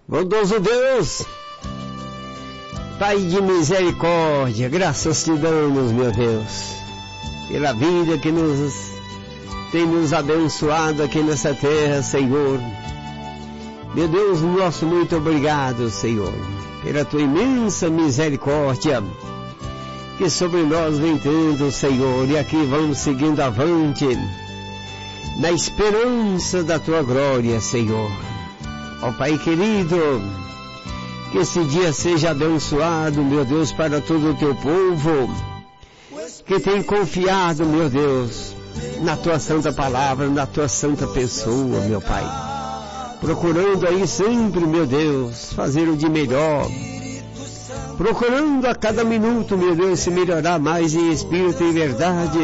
Bondoso Deus, Pai de misericórdia, graças te damos, meu Deus, pela vida que tem nos abençoado aqui nessa terra, Senhor. Meu Deus, nosso muito obrigado, Senhor, pela tua imensa misericórdia que sobre nós vem tendo, Senhor, e aqui vamos seguindo avante na esperança da tua glória, Senhor. Ó Pai querido, que esse dia seja abençoado, meu Deus, para todo o teu povo que tem confiado, meu Deus, na tua santa palavra, na tua santa pessoa, meu Pai, procurando aí sempre, meu Deus, fazer o de melhor, procurando a cada minuto, meu Deus, se melhorar mais em espírito e verdade,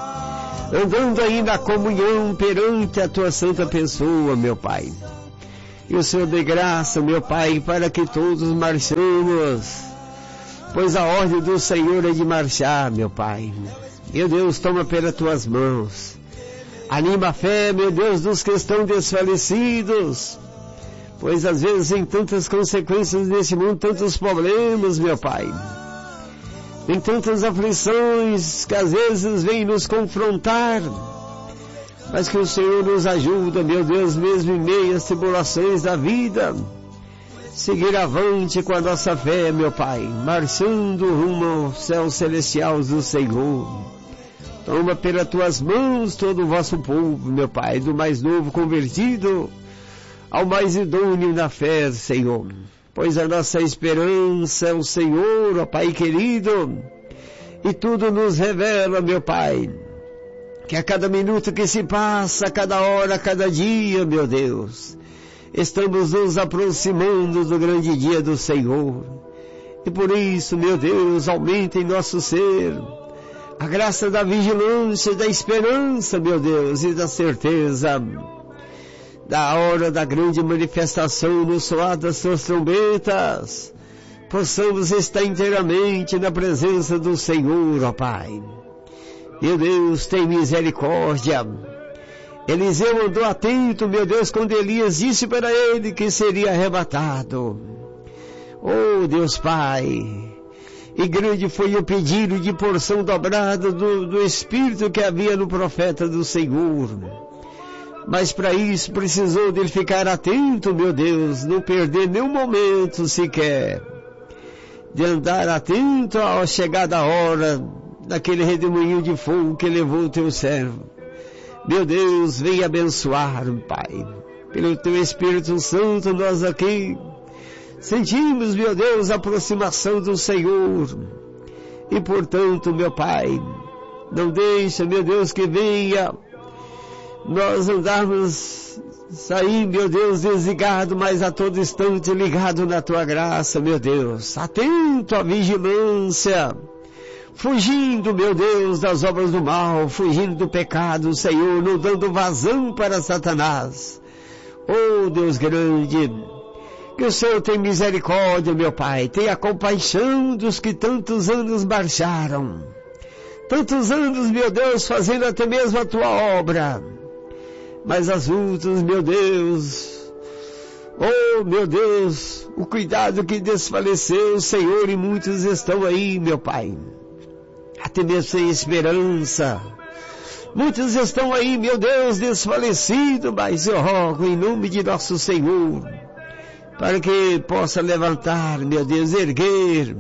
andando aí na comunhão perante a tua santa pessoa, meu Pai. E o Senhor dê graça, meu Pai, para que todos marchemos, pois a ordem do Senhor é de marchar, meu Pai. Meu Deus, toma pelas tuas mãos, anima a fé, meu Deus, dos que estão desfalecidos, pois às vezes tem tantas consequências nesse mundo, tantos problemas, meu Pai. Tem tantas aflições que às vezes vêm nos confrontar, mas que o Senhor nos ajuda, meu Deus, mesmo em meio às tribulações da vida, seguir avante com a nossa fé, meu Pai, marchando rumo ao céu celestial do Senhor. Toma pelas tuas mãos todo o vosso povo, meu Pai, do mais novo convertido ao mais idôneo na fé, Senhor. Pois a nossa esperança é o Senhor, ó Pai querido, e tudo nos revela, meu Pai, que a cada minuto que se passa, a cada hora, a cada dia, meu Deus, estamos nos aproximando do grande dia do Senhor. E por isso, meu Deus, aumenta em nosso ser a graça da vigilância, da esperança, meu Deus, e da certeza da hora da grande manifestação no soar das suas trombetas, possamos estar inteiramente na presença do Senhor, ó Pai. Meu Deus, tem misericórdia. Eliseu andou atento, meu Deus, quando Elias disse para ele que seria arrebatado. Oh, Deus Pai, e grande foi o pedido de porção dobrada do Espírito que havia no profeta do Senhor. Mas para isso precisou dele ficar atento, meu Deus, não perder nenhum momento sequer, de andar atento à chegada a hora daquele redemoinho de fogo que levou o teu servo. Meu Deus, vem abençoar, Pai, pelo teu Espírito Santo. Nós aqui sentimos, meu Deus, a aproximação do Senhor, e portanto, meu Pai, não deixa, meu Deus, que venha nós andarmos sair, meu Deus, desligado, mas a todo instante ligado na tua graça, meu Deus, atento à vigilância, fugindo, meu Deus, das obras do mal, fugindo do pecado, Senhor, não dando vazão para Satanás. Oh, Deus grande, que o Senhor tenha misericórdia, meu Pai, tenha compaixão dos que tantos anos marcharam, tantos anos, meu Deus, fazendo até mesmo a tua obra, mas as lutas, meu Deus, oh, meu Deus, o cuidado que desfaleceu, Senhor, e muitos estão aí, meu Pai, até mesmo sem esperança. Muitos estão aí, meu Deus, desfalecidos, mas eu rogo em nome de nosso Senhor, para que possa levantar, meu Deus, erguer,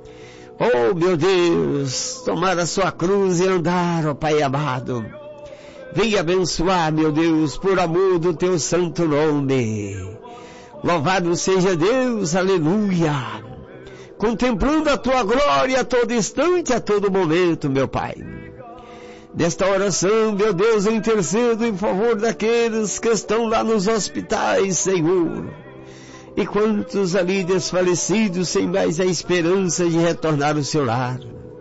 oh, meu Deus, tomar a sua cruz e andar, ó Pai amado. Venha abençoar, meu Deus, por amor do teu santo nome. Louvado seja Deus, aleluia. Contemplando a tua glória a todo instante, a todo momento, meu Pai. Nesta oração, meu Deus, eu intercedo em favor daqueles que estão lá nos hospitais, Senhor. E quantos ali desfalecidos, sem mais a esperança de retornar ao seu lar.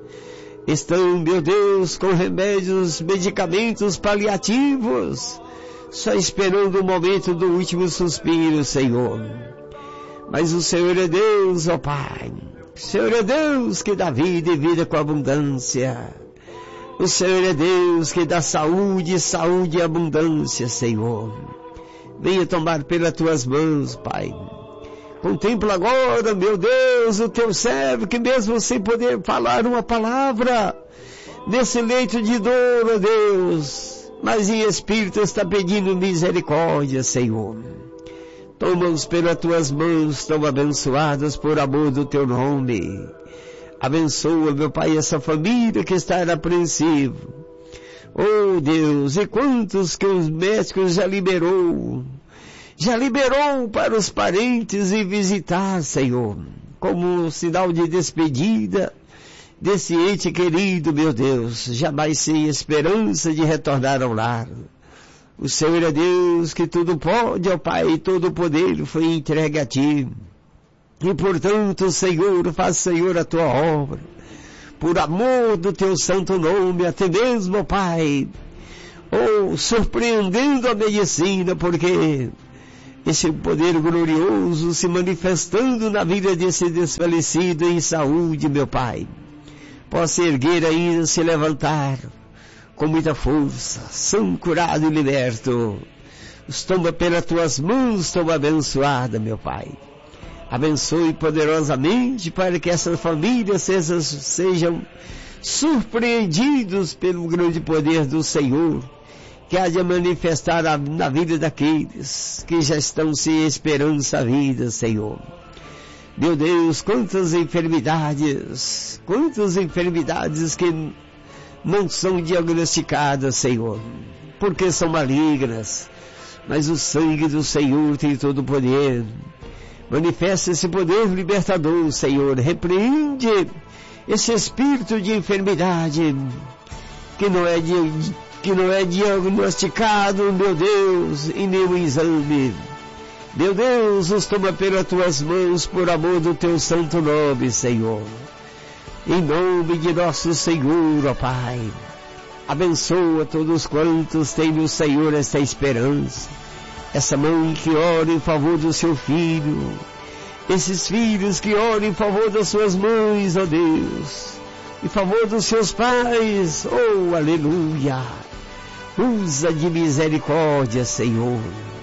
Estão, meu Deus, com remédios, medicamentos paliativos, só esperando o momento do último suspiro, Senhor. Mas o Senhor é Deus, ó Pai. O Senhor é Deus que dá vida e vida com abundância. O Senhor é Deus que dá saúde, saúde e abundância, Senhor. Venha tomar pelas tuas mãos, Pai. Contempla agora, meu Deus, o teu servo, que mesmo sem poder falar uma palavra, nesse leito de dor, ó Deus, mas em espírito está pedindo misericórdia, Senhor. Toma-os pelas tuas mãos tão abençoadas por amor do teu nome. Abençoa, meu Pai, essa família que está apreensiva. Oh Deus, e quantos que os médicos já liberou para os parentes ir visitar, Senhor, como um sinal de despedida desse ente querido, meu Deus, jamais sem esperança de retornar ao lar. O Senhor é Deus que tudo pode, ó Pai, e todo o poder foi entregue a Ti. E portanto, Senhor, faz, Senhor, a Tua obra, por amor do Teu santo nome, até mesmo, ó Pai, surpreendendo a medicina, porque esse poder glorioso se manifestando na vida desse desfalecido em saúde, meu Pai, possa erguer ainda, se levantar com muita força, são curado e liberto. Os toma pelas tuas mãos, tão abençoada, meu Pai. Abençoe poderosamente para que essas famílias sejam surpreendidos pelo grande poder do Senhor, que há de manifestar na vida daqueles que já estão sem esperança a vida, Senhor. Meu Deus, quantas enfermidades que não são diagnosticadas, Senhor, porque são malignas, mas o sangue do Senhor tem todo o poder. Manifesta esse poder libertador, Senhor. Repreende esse espírito de enfermidade que não é diagnosticado, meu Deus, em nenhum exame. Meu Deus, os toma pelas tuas mãos por amor do teu santo nome, Senhor. Em nome de nosso Senhor, ó Pai, abençoa todos quantos têm no Senhor esta esperança. Essa mãe que ora em favor do seu filho, esses filhos que oram em favor das suas mães, ó Deus, em favor dos seus pais, oh, aleluia. Usa de misericórdia, Senhor.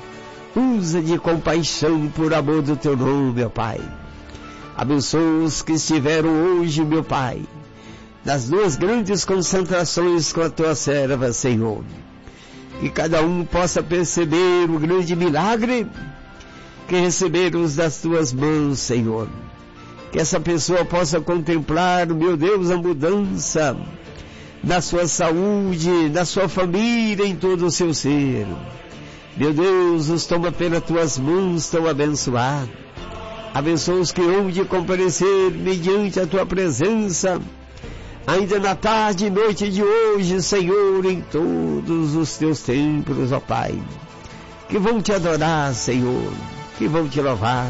Usa de compaixão por amor do teu nome, ó Pai. Abençoa os que estiveram hoje, meu Pai, nas duas grandes concentrações com a tua serva, Senhor. Que cada um possa perceber o grande milagre que recebemos das tuas mãos, Senhor. Que essa pessoa possa contemplar, meu Deus, a mudança na sua saúde, na sua família, em todo o seu ser. Meu Deus, os toma pelas tuas mãos tão abençoado. Abençoa os que hão de comparecer mediante a tua presença, ainda na tarde e noite de hoje, Senhor, em todos os teus templos, ó Pai, que vão te adorar, Senhor, que vão te louvar.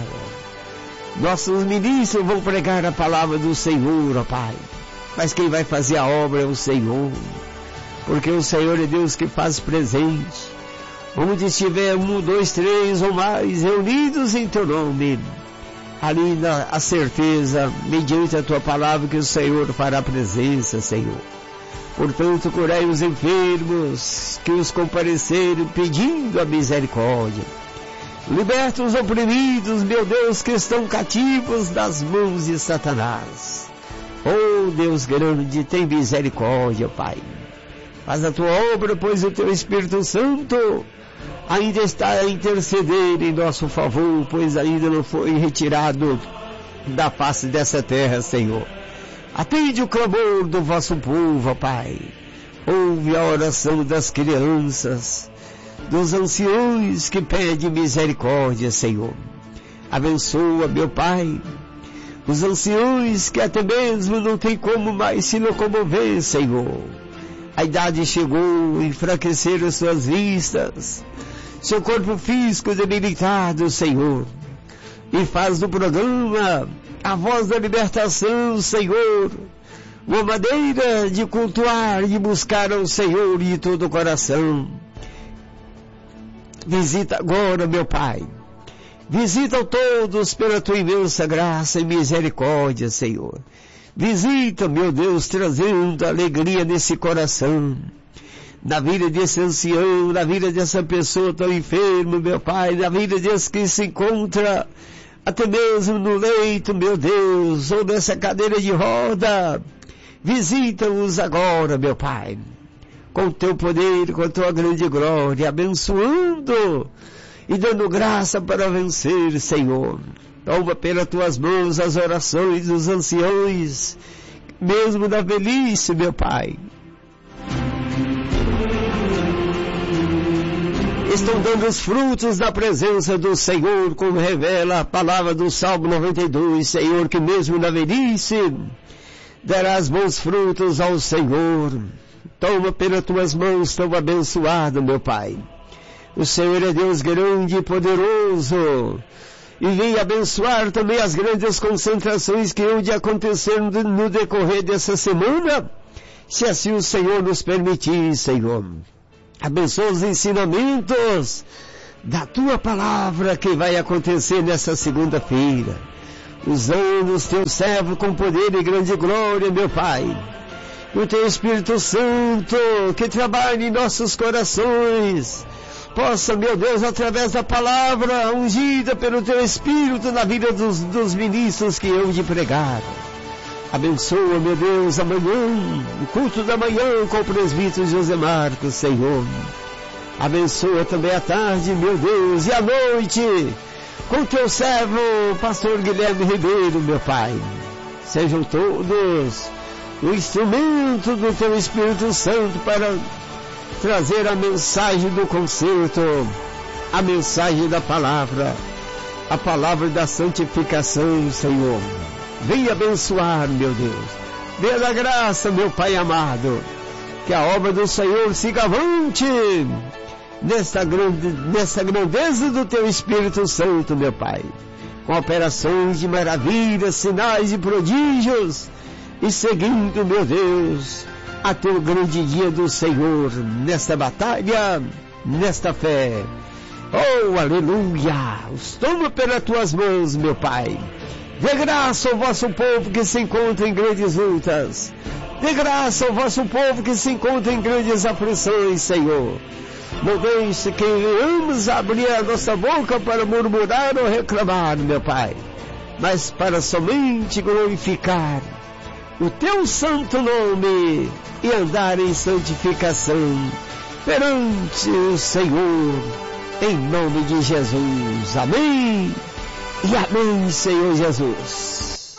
Nossos ministros vão pregar a palavra do Senhor, ó Pai, mas quem vai fazer a obra é o Senhor, porque o Senhor é Deus que faz presente. Onde estiver 1, 2, 3 ou mais reunidos em teu nome, ali a certeza, mediante a tua palavra, que o Senhor fará presença, Senhor. Portanto, curai os enfermos, que os comparecerem pedindo a misericórdia. Liberta os oprimidos, meu Deus, que estão cativos das mãos de Satanás. Oh, Deus grande, tem misericórdia, Pai. Faz a tua obra, pois o teu Espírito Santo ainda está a interceder em nosso favor, pois ainda não foi retirado da face dessa terra, Senhor. Atende o clamor do vosso povo, Pai. Ouve a oração das crianças, dos anciões que pedem misericórdia, Senhor. Abençoa, meu Pai, os anciões que até mesmo não tem como mais se locomover, Senhor. A idade chegou, enfraqueceram as suas vistas, seu corpo físico debilitado, Senhor. E faz do programa a voz da libertação, Senhor, uma maneira de cultuar, de buscar ao Senhor de todo o coração. Visita agora, meu Pai. Visita todos pela tua imensa graça e misericórdia, Senhor. Visita, meu Deus, trazendo alegria nesse coração, na vida desse ancião, na vida dessa pessoa tão enferma, meu Pai, na vida desse que se encontra até mesmo no leito, meu Deus, ou nessa cadeira de roda. Visita-os agora, meu Pai, com o teu poder, com a tua grande glória, abençoando e dando graça para vencer, Senhor. Toma pelas tuas mãos as orações dos anciões, mesmo da velhice, meu Pai. Estão dando os frutos da presença do Senhor, como revela a palavra do Salmo 92, Senhor, que mesmo na velhice darás bons frutos ao Senhor. Toma pelas tuas mãos, tão abençoado, meu Pai. O Senhor é Deus grande e poderoso, e vem abençoar também as grandes concentrações que hão de acontecer no decorrer dessa semana, se assim o Senhor nos permitir, Senhor. Abençoa os ensinamentos da tua palavra que vai acontecer nessa segunda-feira, usando os teus servos com poder e grande glória, meu Pai. O teu Espírito Santo que trabalhe em nossos corações possa, meu Deus, através da palavra ungida pelo teu Espírito na vida dos ministros que hão de pregar. Abençoa, meu Deus, amanhã, o culto da manhã com o presbítero José Marcos, Senhor. Abençoa também a tarde, meu Deus, e a noite com teu servo, pastor Guilherme Ribeiro, meu Pai. Sejam todos o instrumento do teu Espírito Santo para trazer a mensagem do conserto, a mensagem da palavra, a palavra da santificação, Senhor. Venha abençoar, meu Deus. Venha da graça, meu Pai amado. Que a obra do Senhor siga avante nessa grandeza do teu Espírito Santo, meu Pai. Com operações de maravilhas, sinais e prodígios. E seguindo, meu Deus, até o grande dia do Senhor, nesta batalha, nesta fé. Oh, aleluia! Os toma pelas tuas mãos, meu Pai. Dê graça ao vosso povo que se encontra em grandes lutas. Dê graça ao vosso povo que se encontra em grandes aflições, Senhor. Não deixe que venhamos abrir a nossa boca para murmurar ou reclamar, meu Pai, mas para somente glorificar o teu santo nome e andar em santificação perante o Senhor, em nome de Jesus. Amém. E amém, Senhor Jesus.